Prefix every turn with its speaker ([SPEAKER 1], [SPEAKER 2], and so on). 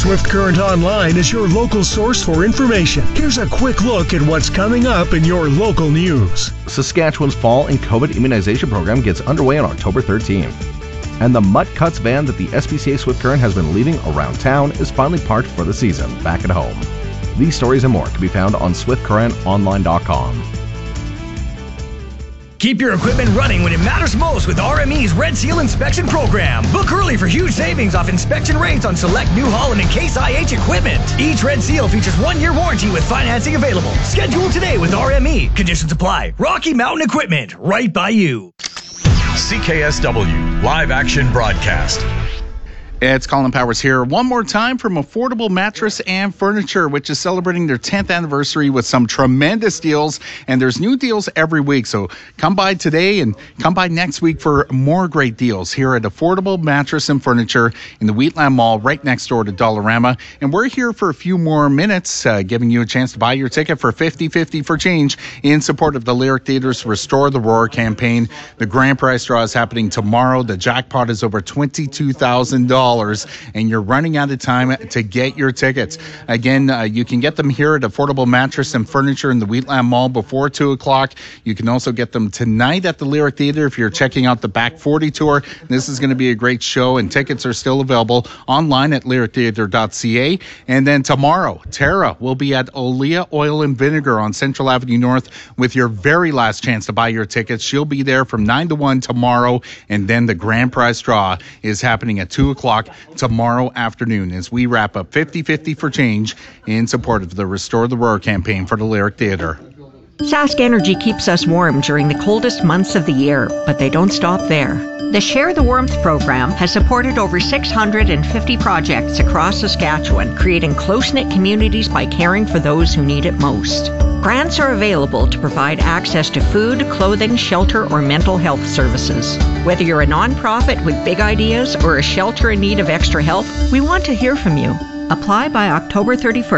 [SPEAKER 1] Swift Current Online is your local source for information. Here's a quick look at what's coming up in your local news.
[SPEAKER 2] Saskatchewan's fall and COVID immunization program gets underway on October 13th. And the Mutt Cuts van that the SPCA Swift Current has been leaving around town is finally parked for the season, back at home. These stories and more can be found on swiftcurrentonline.com.
[SPEAKER 3] Keep your equipment running when it matters most with RME's Red Seal Inspection Program. Book early for huge savings off inspection rates on select New Holland and Case IH equipment. Each Red Seal features 1-year warranty with financing available. Schedule today with RME. Conditions apply. Rocky Mountain Equipment, right by you.
[SPEAKER 4] CKSW Live Action Broadcast.
[SPEAKER 5] It's Colin Powers here. One more time from Affordable Mattress and Furniture, which is celebrating their 10th anniversary with some tremendous deals. And there's new deals every week. So come by today and come by next week for more great deals here at Affordable Mattress and Furniture in the Wheatland Mall right next door to Dollarama. And we're here for a few more minutes, giving you a chance to buy your ticket for 50-50 for change in support of the Lyric Theatre's Restore the Roar campaign. The grand prize draw is happening tomorrow. The jackpot is over $22,000. And you're running out of time to get your tickets. Again, you can get them here at Affordable Mattress and Furniture in the Wheatland Mall before 2 o'clock. You can also get them tonight at the Lyric Theatre if you're checking out the Back 40 tour. This is going to be a great show, and tickets are still available online at lyrictheatre.ca. And then tomorrow, Tara will be at Olea Oil and Vinegar on Central Avenue North with your very last chance to buy your tickets. She'll be there from 9 to 1 tomorrow, and then the grand prize draw is happening at 2 o'clock tomorrow afternoon as we wrap up 50-50 for change in support of the Restore the Roar campaign for the Lyric Theatre.
[SPEAKER 6] Sask Energy keeps us warm during the coldest months of the year, but they don't stop there. The Share the Warmth program has supported over 650 projects across Saskatchewan, creating close-knit communities by caring for those who need it most. Grants are available to provide access to food, clothing, shelter, or mental health services. Whether you're a nonprofit with big ideas or a shelter in need of extra help, we want to hear from you. Apply by October 31st.